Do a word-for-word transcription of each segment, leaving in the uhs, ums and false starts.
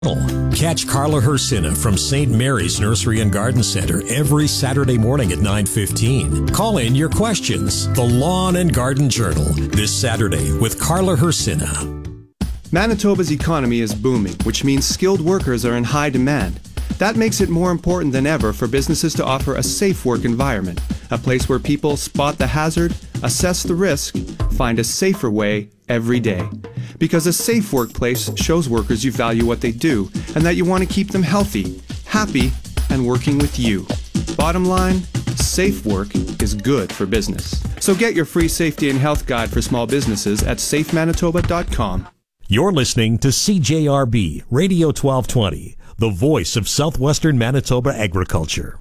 Catch Carla Hersina from Saint Mary's Nursery and Garden Center every Saturday morning at nine fifteen. Call in your questions. The Lawn and Garden Journal this Saturday with Carla Hersina. Manitoba's economy is booming, which means skilled workers are in high demand. That makes it more important than ever for businesses to offer a safe work environment, a place where people spot the hazard, assess the risk, find a safer way every day. Because a safe workplace shows workers you value what they do and that you want to keep them healthy, happy, and working with you. Bottom line, safe work is good for business. So get your free safety and health guide for small businesses at safe manitoba dot com. You're listening to C J R B Radio twelve twenty, the voice of southwestern Manitoba agriculture.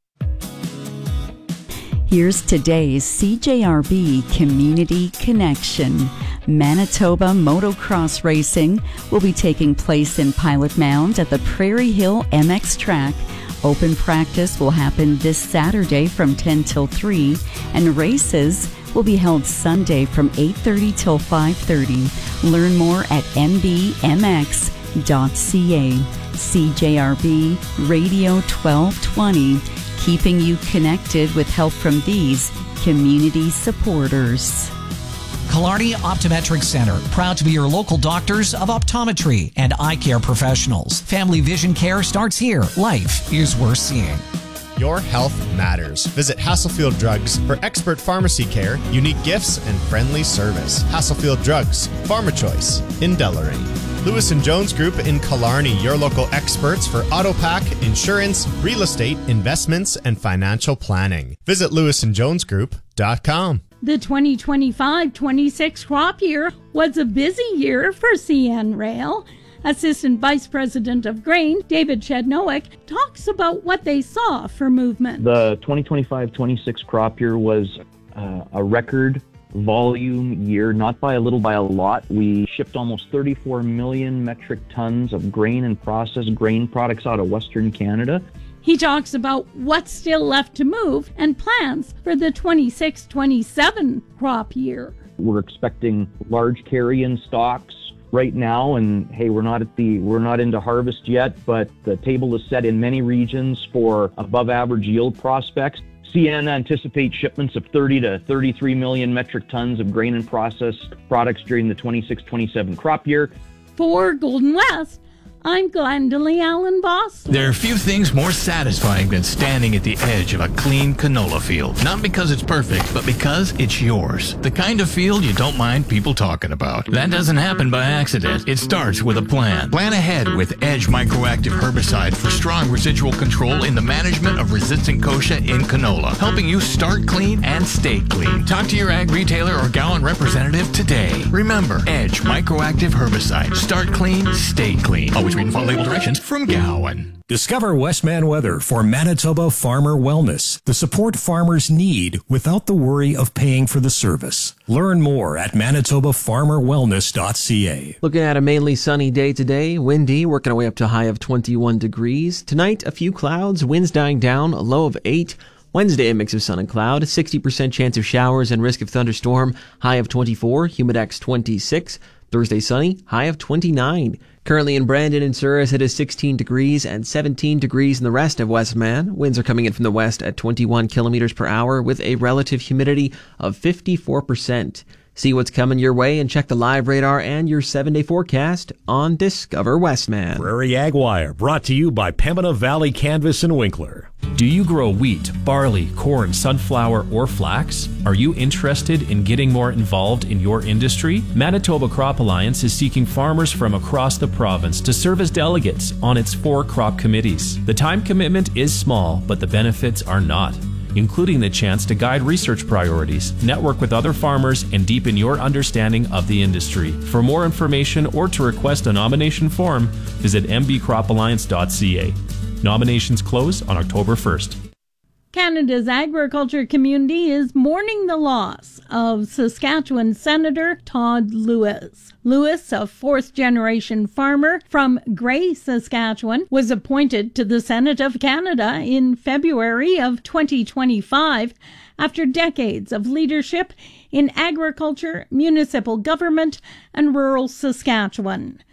Here's today's C J R B Community Connection. Manitoba Motocross Racing will be taking place in Pilot Mound at the Prairie Hill M X track. Open practice will happen this Saturday from ten till three, and races will be held Sunday from eight thirty till five thirty. Learn more at m b m x dot c a. C J R B Radio twelve twenty, keeping you connected with help from these community supporters. Killarney Optometric Center, proud to be your local doctors of optometry and eye care professionals. Family vision care starts here. Life is worth seeing. Your health matters. Visit Hasselfield Drugs for expert pharmacy care, unique gifts, and friendly service. Hasselfield Drugs, Pharma Choice in Deloraine. Lewis and Jones Group in Killarney, your local experts for AutoPack, insurance, real estate, investments, and financial planning. Visit lewis and jones group dot com. The twenty twenty-five twenty-six crop year was a busy year for C N Rail. Assistant Vice President of Grain, David Chednowick, talks about what they saw for movement. The twenty twenty-five twenty-six crop year was uh, a record volume year, not by a little, by a lot. We shipped almost thirty-four million metric tons of grain and processed grain products out of Western Canada. He talks about what's still left to move and plans for the twenty-six twenty-seven crop year. We're expecting large carry-in stocks right now, and hey, we're not at the we're not into harvest yet, but the table is set in many regions for above average yield prospects. C N anticipates shipments of thirty to thirty-three million metric tons of grain and processed products during the twenty-six twenty-seven crop year. For Golden West, I'm Glendalee Allen Boss. There are few things more satisfying than standing at the edge of a clean canola field. Not because it's perfect, but because it's yours. The kind of field you don't mind people talking about. That doesn't happen by accident. It starts with a plan. Plan ahead with Edge Microactive Herbicide for strong residual control in the management of resistant kochia in canola, helping you start clean and stay clean. Talk to your ag retailer or Gowan representative today. Remember, Edge Microactive Herbicide. Start clean, stay clean. Always read and follow label directions from Gowan. Discover Westman Weather for Manitoba Farmer Wellness, the support farmers need without the worry of paying for the service. Learn more at manitoba farmer wellness dot c a. Looking at a mainly sunny day today, windy, working our way up to a high of twenty-one degrees. Tonight, a few clouds, winds dying down, a low of eight. Wednesday, a mix of sun and cloud, sixty percent chance of showers and risk of thunderstorm, high of twenty-four, humidex twenty-six. Thursday, sunny, high of twenty-nine. Currently in Brandon and Souris, it is sixteen degrees and seventeen degrees in the rest of Westman. Winds are coming in from the west at twenty-one kilometers per hour with a relative humidity of fifty-four percent. See what's coming your way and check the live radar and your seven-day forecast on Discover Westman. Prairie Ag Wire, brought to you by Pembina Valley Canvas and Winkler. Do you grow wheat, barley, corn, sunflower, or flax? Are you interested in getting more involved in your industry? Manitoba Crop Alliance is seeking farmers from across the province to serve as delegates on its four crop committees. The time commitment is small, but the benefits are not, including the chance to guide research priorities, network with other farmers, and deepen your understanding of the industry. For more information or to request a nomination form, visit m b crop alliance dot c a. Nominations close on October first. Canada's agriculture community is mourning the loss of Saskatchewan Senator Todd Lewis. Lewis, a fourth-generation farmer from Gray, Saskatchewan, was appointed to the Senate of Canada in February of twenty twenty-five after decades of leadership in agriculture, municipal government, and rural Saskatchewan.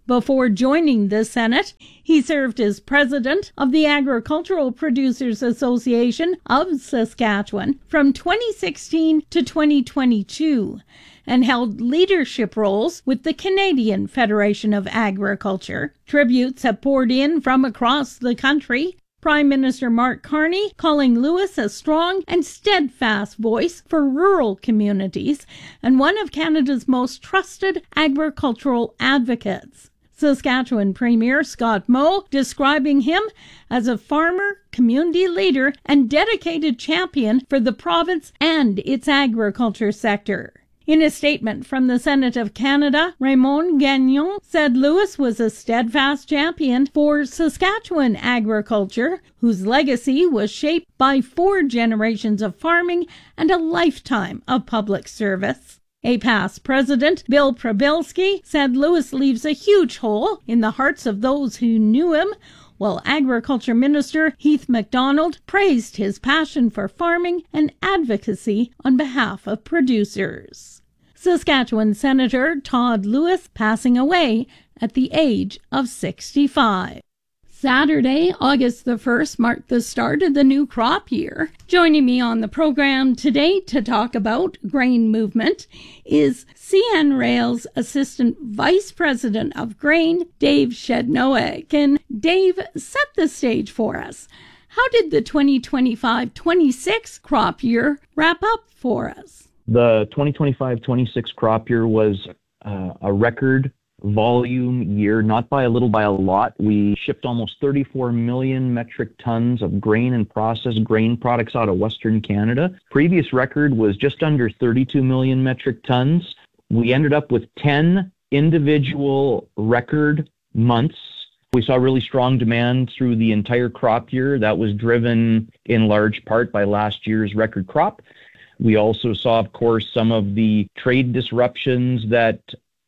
Before joining the Senate, he served as president of the Agricultural Producers Association of Saskatchewan from twenty sixteen to twenty twenty-two and held leadership roles with the Canadian Federation of Agriculture. Tributes have poured in from across the country. Prime Minister Mark Carney calling Lewis a strong and steadfast voice for rural communities and one of Canada's most trusted agricultural advocates. Saskatchewan Premier Scott Moe describing him as a farmer, community leader, and dedicated champion for the province and its agriculture sector. In a statement from the Senate of Canada, Raymond Gagnon said Lewis was a steadfast champion for Saskatchewan agriculture, whose legacy was shaped by four generations of farming and a lifetime of public service. A past president, Bill Prabilski, said Lewis leaves a huge hole in the hearts of those who knew him, while Agriculture Minister Heath MacDonald praised his passion for farming and advocacy on behalf of producers. Saskatchewan Senator Todd Lewis passing away at the age of sixty-five. Saturday, August the first, marked the start of the new crop year. Joining me on the program today to talk about grain movement is C N Rail's Assistant Vice President of Grain, Dave Shednowick. And Dave, set the stage for us. How did the twenty twenty-five twenty-six crop year wrap up for us? The twenty twenty-five twenty-six crop year was uh, a record volume year, not by a little, by a lot. We shipped almost thirty-four million metric tons of grain and processed grain products out of Western Canada. Previous record was just under thirty-two million metric tons. We ended up with ten individual record months. We saw really strong demand through the entire crop year. That was driven in large part by last year's record crop. We also saw, of course, some of the trade disruptions that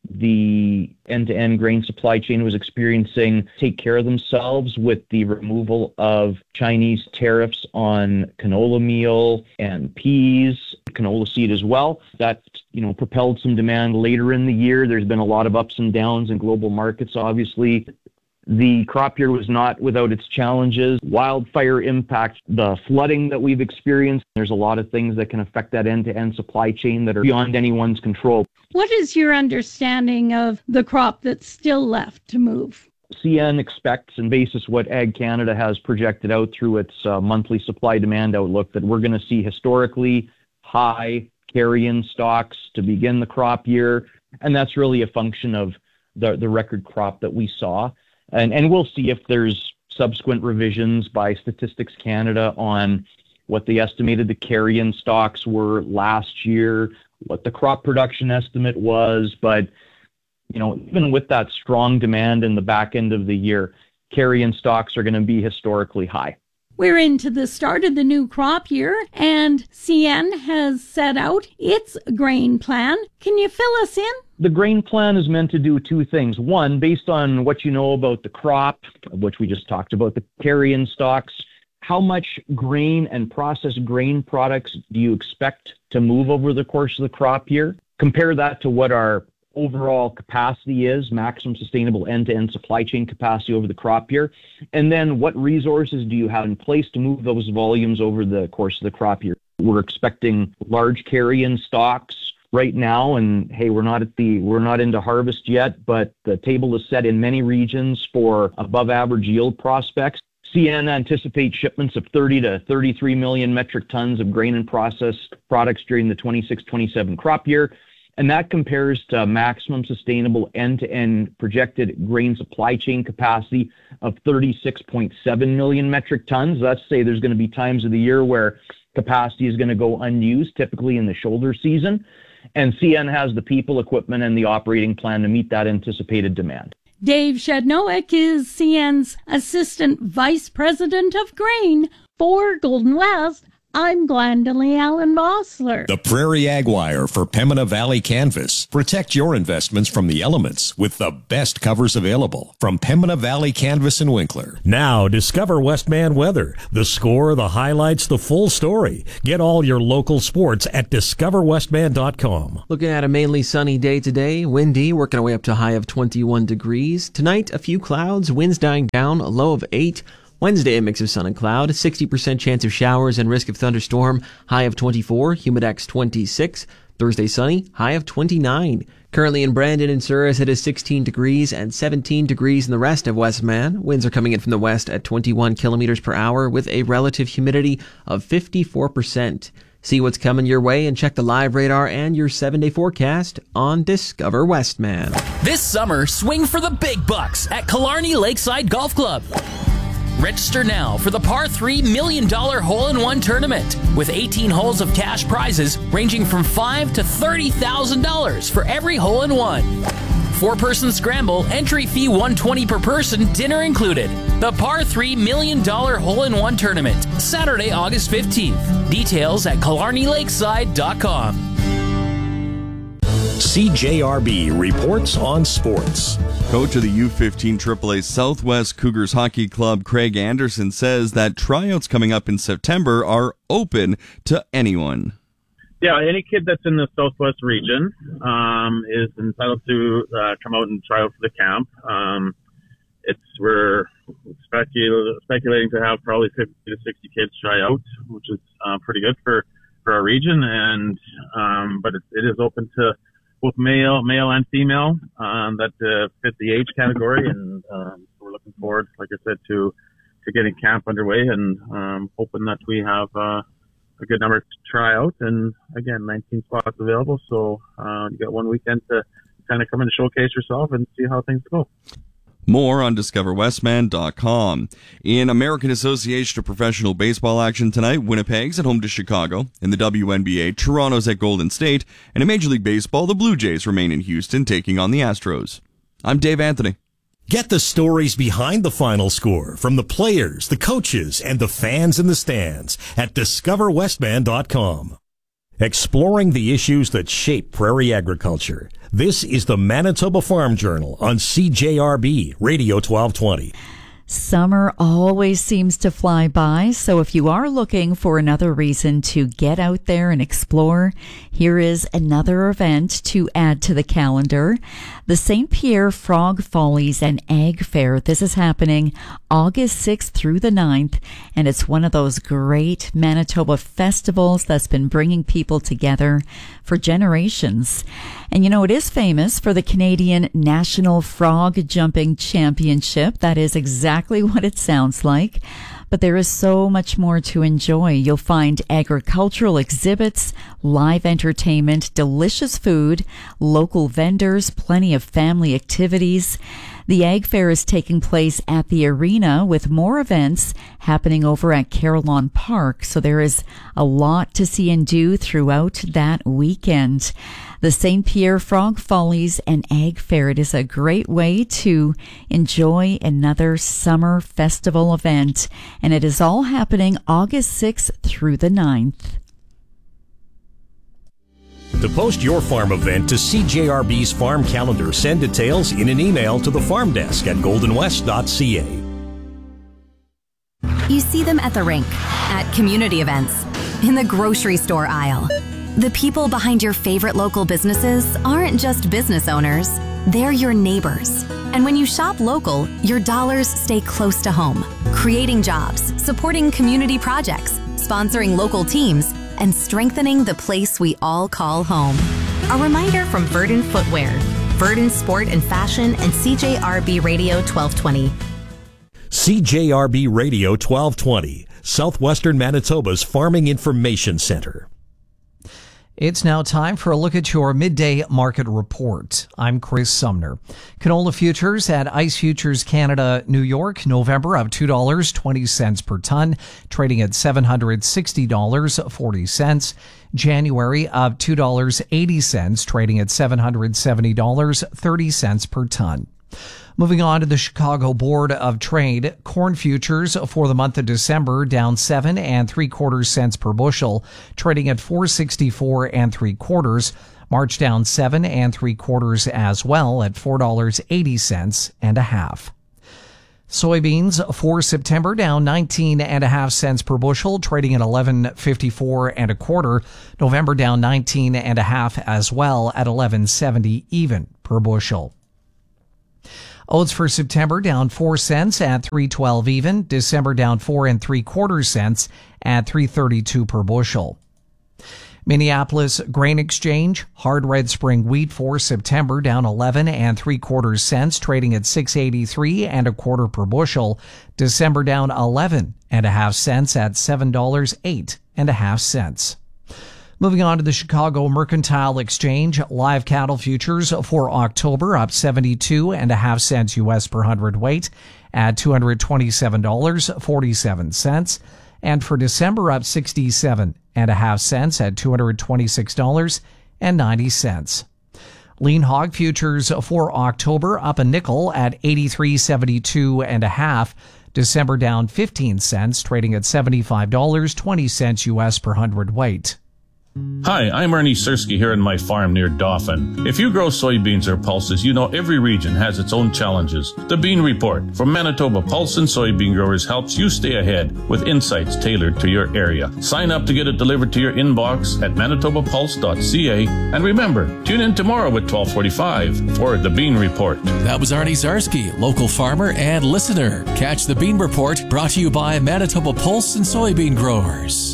the end-to-end grain supply chain was experiencing take care of themselves with the removal of Chinese tariffs on canola meal and peas, canola seed as well. That, you know, propelled some demand later in the year. There's been a lot of ups and downs in global markets, obviously. The crop year was not without its challenges. Wildfire impact, the flooding that we've experienced. There's a lot of things that can affect that end-to-end supply chain that are beyond anyone's control. What is your understanding of the crop that's still left to move? C N expects, and basis what Ag Canada has projected out through its uh, monthly supply-demand outlook, that we're going to see historically high carry-in stocks to begin the crop year, and that's really a function of the, the record crop that we saw. And, and we'll see if there's subsequent revisions by Statistics Canada on what they estimated the carry-in stocks were last year, what the crop production estimate was. But, you know, even with that strong demand in the back end of the year, carry-in stocks are going to be historically high. We're into the start of the new crop year, and C N has set out its grain plan. Can you fill us in? The grain plan is meant to do two things. One, based on what you know about the crop, which we just talked about, the carry-in stocks, how much grain and processed grain products do you expect to move over the course of the crop year? Compare that to what our overall capacity is, maximum sustainable end-to-end supply chain capacity over the crop year. And then what resources do you have in place to move those volumes over the course of the crop year? We're expecting large carry-in stocks right now, and hey, we're not at the we're not into harvest yet, but the table is set in many regions for above average yield prospects. C N anticipates shipments of thirty to thirty-three million metric tons of grain and processed products during the twenty-six twenty-seven crop year. And that compares to maximum sustainable end-to-end projected grain supply chain capacity of thirty-six point seven million metric tons. Let's say there's going to be times of the year where capacity is going to go unused, typically in the shoulder season. And C N has the people, equipment, and the operating plan to meet that anticipated demand. Dave Shednowick is C N's Assistant Vice President of Grain. For Golden West, I'm Glendalee Allen Bossler. The Prairie Ag Wire for Pembina Valley Canvas. Protect your investments from the elements with the best covers available from Pembina Valley Canvas and Winkler. Now, discover Westman Weather. The score, the highlights, the full story. Get all your local sports at discover westman dot com. Looking at a mainly sunny day today. Windy, working our way up to a high of twenty-one degrees. Tonight, a few clouds, winds dying down, a low of eight. Wednesday, a mix of sun and cloud, sixty percent chance of showers and risk of thunderstorm, high of twenty-four, humidex twenty-six. Thursday, sunny, high of twenty-nine. Currently in Brandon and Souris, it is sixteen degrees and seventeen degrees in the rest of Westman. Winds are coming in from the west at twenty-one kilometers per hour with a relative humidity of fifty-four percent. See what's coming your way and check the live radar and your seven-day forecast on Discover Westman. This summer, swing for the big bucks at Killarney Lakeside Golf Club. Register now for the Par three Million Dollar Hole-in-One Tournament with eighteen holes of cash prizes ranging from five thousand dollars to thirty thousand dollars for every hole-in-one. Four-person scramble, entry fee one hundred twenty dollars per person, dinner included. The Par three Million Dollar Hole-in-One Tournament, Saturday, August fifteenth. Details at killarney lakeside dot com. C J R B reports on sports. Coach of the U fifteen triple A Southwest Cougars Hockey Club, Craig Anderson, says that tryouts coming up in September are open to anyone. Yeah, any kid that's in the Southwest region um, is entitled to uh, come out and try out for the camp. Um, it's we're specul- speculating to have probably fifty to sixty kids try out, which is uh, pretty good for, for our region. And um, but it, it is open to both male, male and female um, that uh, fit the age category, and um, we're looking forward, like I said, to to getting camp underway, and um, hoping that we have uh, a good number to try out. And again, nineteen spots available, so uh, you got one weekend to kind of come in and showcase yourself and see how things go. More on discover westman dot com. In American Association of Professional Baseball action tonight, Winnipeg's at home to Chicago. In the W N B A, Toronto's at Golden State. And in Major League Baseball, the Blue Jays remain in Houston, taking on the Astros. I'm Dave Anthony. Get the stories behind the final score from the players, the coaches, and the fans in the stands at discover westman dot com. Exploring the issues that shape prairie agriculture. This is the Manitoba Farm Journal on C J R B Radio twelve twenty. Summer always seems to fly by, so if you are looking for another reason to get out there and explore, here is another event to add to the calendar. The Saint Pierre Frog Follies and Ag Fair. This is happening August sixth through the ninth, and it's one of those great Manitoba festivals that's been bringing people together for generations. And you know, it is famous for the Canadian National Frog Jumping Championship. That is exactly what it sounds like. But there is so much more to enjoy. You'll find agricultural exhibits, live entertainment, delicious food, local vendors, plenty of family activities. The Ag Fair is taking place at the arena with more events happening over at Carillon Park. So there is a lot to see and do throughout that weekend. The Saint Pierre Frog Follies and Ag Fair. It is a great way to enjoy another summer festival event. And it is all happening August sixth through the ninth. To post your farm event to C J R B's farm calendar, send details in an email to the farm desk at golden west dot c a. You see them at the rink, at community events, in the grocery store aisle. The people behind your favorite local businesses aren't just business owners, they're your neighbors. And when you shop local, your dollars stay close to home, creating jobs, supporting community projects, sponsoring local teams, and strengthening the place we all call home. A reminder from Verdant Footwear, Verdant Sport and Fashion, and C J R B Radio twelve twenty. C J R B Radio twelve twenty, Southwestern Manitoba's Farming Information Center. It's now time for a look at your midday market report. I'm Chris Sumner. Canola futures at Ice Futures Canada, New York, November of two dollars and twenty cents per ton, trading at seven hundred sixty dollars and forty cents. January of two dollars and eighty cents, trading at seven hundred seventy dollars and thirty cents per ton. Moving on to the Chicago Board of Trade, corn futures for the month of December down seven and three quarters cents per bushel, trading at four sixty-four and three quarters. March down seven and three quarters as well at four dollars eighty cents and a half. Soybeans for September down nineteen and a half cents per bushel, trading at eleven fifty-four and a quarter. November down nineteen and a half as well at eleven seventy even per bushel. Oats for September down four cents at three twelve even. December down four and three quarters cents at three thirty-two per bushel. Minneapolis Grain Exchange, hard red spring wheat for September down eleven and three quarters cents, trading at six eighty-three and a quarter per bushel. December down eleven and a half cents at seven dollars eight and a half cents. Moving on to the Chicago Mercantile Exchange, live cattle futures for October up seventy-two and a half cents U S per hundredweight at two hundred twenty-seven dollars and forty-seven cents. And for December up sixty-seven and a half cents at two hundred twenty-six dollars and ninety cents. Lean hog futures for October up a nickel at eighty-three seventy-two and a half. December down fifteen cents, trading at seventy-five dollars and twenty cents U S per hundredweight. Hi, I'm Ernie Sersky here in my farm near Dauphin. If you grow soybeans or pulses, you know every region has its own challenges. The Bean Report from Manitoba Pulse and Soybean Growers helps you stay ahead with insights tailored to your area. Sign up to get it delivered to your inbox at manitoba pulse dot c a. And remember, tune in tomorrow at twelve forty-five for The Bean Report. That was Arnie Zarsky, local farmer and listener. Catch The Bean Report, brought to you by Manitoba Pulse and Soybean Growers.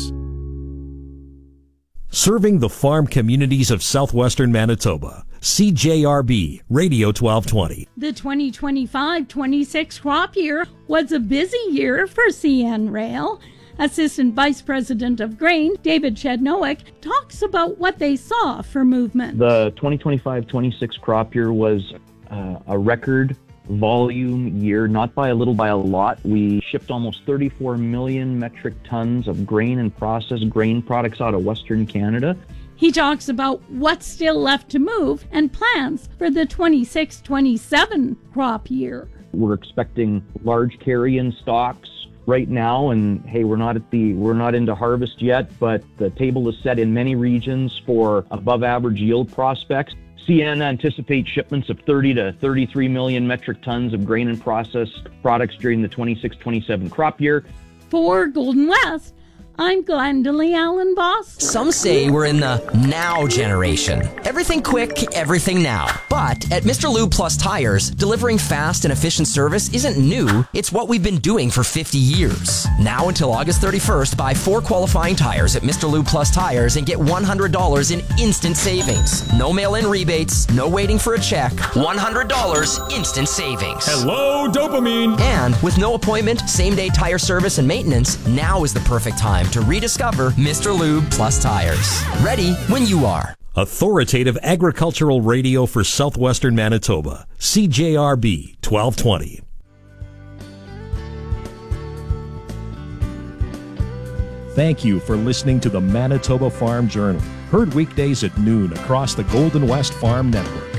Serving the farm communities of southwestern Manitoba. C J R B Radio twelve twenty. The twenty twenty-five twenty-six crop year was a busy year for C N Rail. Assistant Vice President of Grain, David Chednowick, talks about what they saw for movement. The twenty twenty-five twenty-six crop year was uh, a record volume year, not by a little, by a lot. We shipped almost thirty-four million metric tons of grain and processed grain products out of Western Canada. He talks about what's still left to move and plans for the twenty-six twenty-seven crop year. We're expecting large carry-in stocks right now, and hey, we're not at the we're not into harvest yet, but the table is set in many regions for above average yield prospects. C N anticipates shipments of thirty to thirty-three million metric tons of grain and processed products during the twenty-six twenty-seven crop year. For Golden West, I'm Glendalee Allen Boss. Some say we're in the now generation. Everything quick, everything now. But at Mister Lube Plus Tires, delivering fast and efficient service isn't new. It's what we've been doing for fifty years. Now until August thirty-first, buy four qualifying tires at Mister Lube Plus Tires and get one hundred dollars in instant savings. No mail-in rebates, no waiting for a check. one hundred dollars instant savings. Hello, dopamine! And with no appointment, same-day tire service and maintenance, now is the perfect time to rediscover Mister Lube Plus Tires. Ready when you are. Authoritative agricultural radio for southwestern Manitoba. C J R B twelve twenty. Thank you for listening to the Manitoba Farm Journal. Heard weekdays at noon across the Golden West Farm Network.